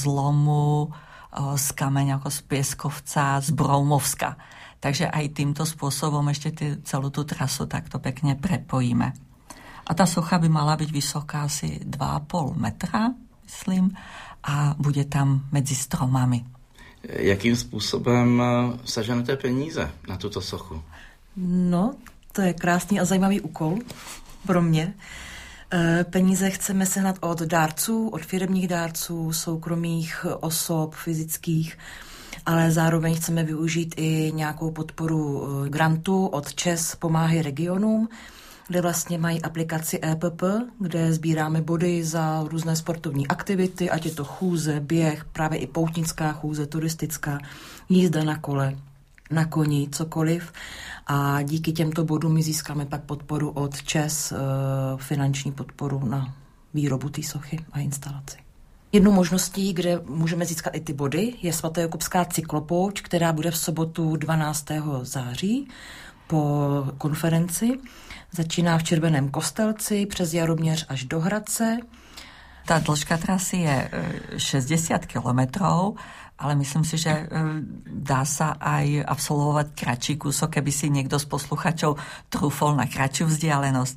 zlomu, z kameňa, ako z pieskovca, z Broumovska. Takže aj týmto spôsobom ešte celú tú trasu takto pekne prepojíme. A tá socha by mala byť vysoká asi 2,5 metra, myslím, a bude tam medzi stromami. Jakým způsobem seženete peníze na tuto sochu? No, to je krásný a zajímavý úkol pro mě. Peníze chceme sehnat od dárců, od firemních dárců, soukromých osob, fyzických, ale zároveň chceme využít i nějakou podporu grantu od ČES Pomáhej regionům, kde vlastně mají aplikaci EPP, kde sbíráme body za různé sportovní aktivity, ať je to chůze, běh, právě i poutnická chůze, turistická, jízda na kole, na koni, cokoliv. A díky těmto bodům my získáme pak podporu od ČES, finanční podporu na výrobu té sochy a instalaci. Jednou možností, kde můžeme získat i ty body, je svatojakubská cyklopouť, která bude v sobotu 12. září po konferenci. Začíná v Červeném Kostelci přes Jaroměř až do Hradce. Tá dĺžka trasy je 60 kilometrov, ale myslím si, že dá sa aj absolvovať kratší kúsok, keby si niekto z posluchačov trúfol na kratšiu vzdialenosť.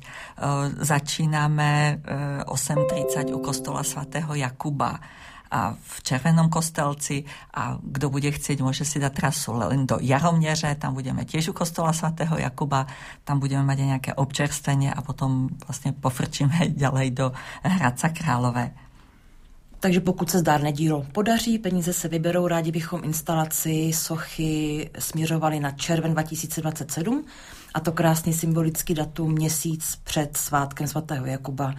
Začíname 8:30 u kostola svätého Jakuba a v Červenom Kostelci, a kto bude chcieť, môže si dať trasu len do Jaromneře, tam budeme tiež u kostola svätého Jakuba, tam budeme mať aj nejaké občerstvenie a potom vlastne pofrčíme ďalej do Hradca Králové. Takže pokud se zdárné dílo podaří, peníze se vyberou, rádi bychom instalaci sochy směřovali na červen 2027, a to krásný symbolický datum, měsíc před svátkem svatého Jakuba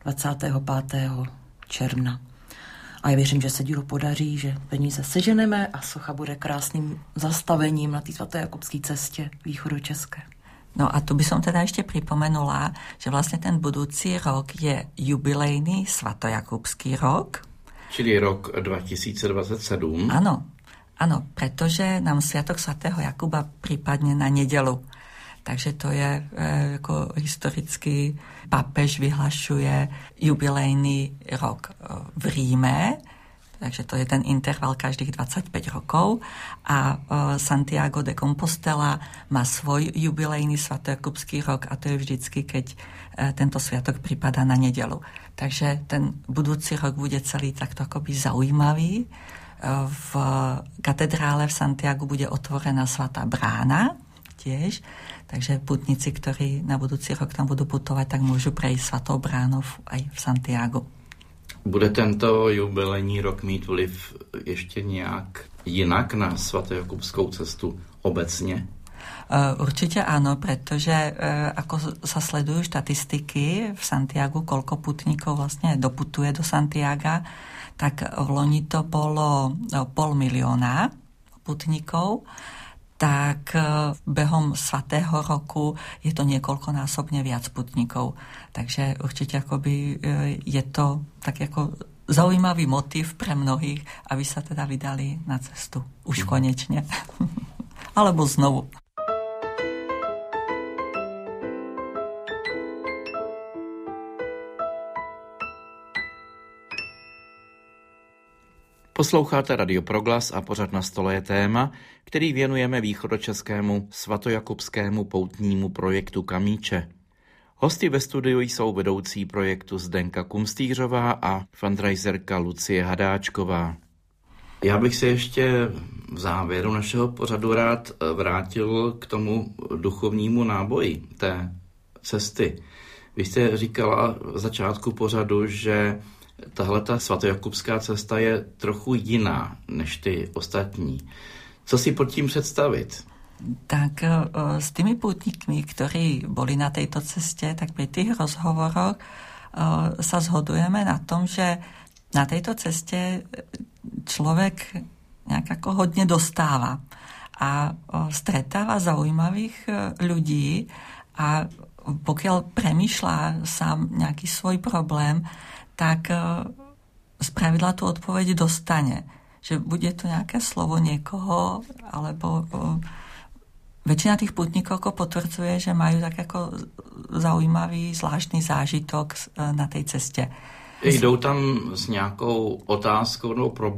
25. června. A já věřím, že se dílo podaří, že peníze seženeme a socha bude krásným zastavením na té svatojakubské cestě východočeské. No a tu by som teda ešte pripomenula, že vlastne ten budúci rok je jubilejný svatojakubský rok. Čili rok 2027. Áno, pretože nám Sviatok svätého Jakuba prípadne na nedeľu. Takže to je ako historicky pápež vyhlašuje jubilejný rok v Ríme, takže to je ten interval každých 25 rokov, a Santiago de Compostela má svoj jubilejný svatojakubský rok, a to je vždycky, keď tento sviatok pripadá na nedeľu. Takže ten budúci rok bude celý takto akoby zaujímavý. V katedrále v Santiagu bude otvorená svätá brána tiež, takže putníci, ktorí na budúci rok tam budú putovať, tak môžu prejsť svätou bránou aj v Santiagu. Bude tento jubilejní rok mít vliv ještě nějak jinak na svatojakubskou cestu obecně? Určite áno, pretože ako sa sledujú štatistiky v Santiagu, koľko putníkov vlastne doputuje do Santiaga, tak v loni to bolo 500 000 putníkov, tak behom svätého roku je to niekoľkonásobne viac putníkov. Takže určite akoby je to tak ako zaujímavý motív pre mnohých, aby sa teda vydali na cestu. Už konečne. Alebo znovu. Posloucháte Radio Proglas a pořad Na stole je téma, který věnujeme východočeskému svatojakubskému poutnímu projektu Kamíče. Hosty ve studiu jsou vedoucí projektu Zdenka Kumstýřová a fundraiserka Lucie Hadáčková. Já bych se ještě v závěru našeho pořadu rád vrátil k tomu duchovnímu náboji té cesty. Vy jste říkala v začátku pořadu, že tahleta svatojakubská cesta je trochu jiná než ty ostatní. Co si pod tím představit? Tak s tými pútnikmi, ktorí boli na tejto ceste, tak pri tých rozhovoroch sa zhodujeme na tom, že na tejto ceste človek nejak ako hodne dostáva a stretáva zaujímavých ľudí, a pokiaľ premýšľa sám nejaký svoj problém, tak spravidla tú odpoveď dostane. Že bude to nejaké slovo niekoho, alebo väčšina tých putníkov potvrdzuje, že majú tak ako zaujímavý, zvláštny zážitok na tej ceste. Jdou tam s nějakou otázkou nebo